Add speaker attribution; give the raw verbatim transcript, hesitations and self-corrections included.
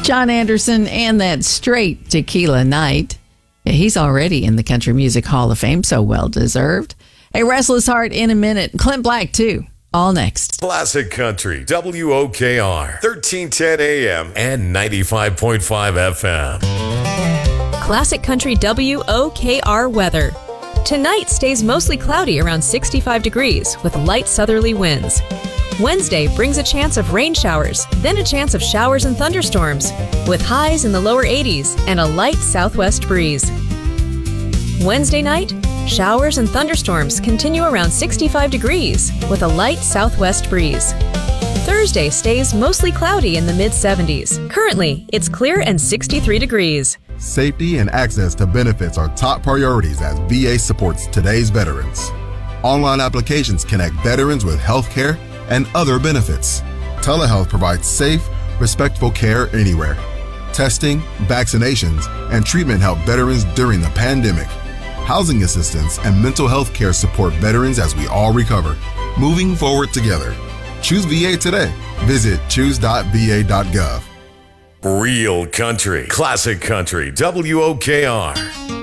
Speaker 1: John Anderson and that straight tequila night. Yeah, he's already in the Country Music Hall of Fame, so well deserved. A Restless Heart in a minute. Clint Black, too. All next.
Speaker 2: Classic Country, W O K R, thirteen ten A M and ninety-five point five F M.
Speaker 3: Classic Country W O K R weather. Tonight stays mostly cloudy around sixty-five degrees with light southerly winds. Wednesday brings a chance of rain showers, then a chance of showers and thunderstorms, with highs in the lower eighties and a light southwest breeze. Wednesday night, showers and thunderstorms continue around sixty-five degrees with a light southwest breeze. Thursday stays mostly cloudy in the mid seventies. Currently, it's clear and sixty-three degrees.
Speaker 4: Safety and access to benefits are top priorities as V A supports today's veterans. Online applications connect veterans with health care and other benefits. Telehealth provides safe, respectful care anywhere. Testing, vaccinations, and treatment help veterans during the pandemic. Housing assistance and mental health care support veterans as we all recover. Moving forward together. Choose V A today. Visit choose dot v a dot gov.
Speaker 2: Real country, classic country, W O K R.